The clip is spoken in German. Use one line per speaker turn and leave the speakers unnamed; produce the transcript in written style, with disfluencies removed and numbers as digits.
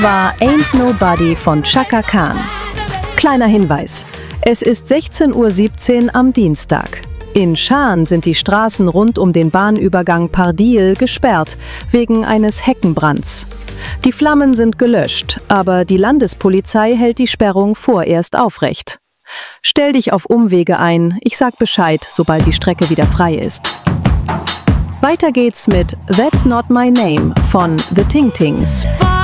War Ain't Nobody von Chaka Khan. Kleiner Hinweis: Es ist 16:17 Uhr am Dienstag. In Schaan sind die Straßen rund um den Bahnübergang Pardil gesperrt, wegen eines Heckenbrands. Die Flammen sind gelöscht, aber die Landespolizei hält die Sperrung vorerst aufrecht. Stell dich auf Umwege ein, ich sag Bescheid, sobald die Strecke wieder frei ist. Weiter geht's mit That's Not My Name von The Ting Tings.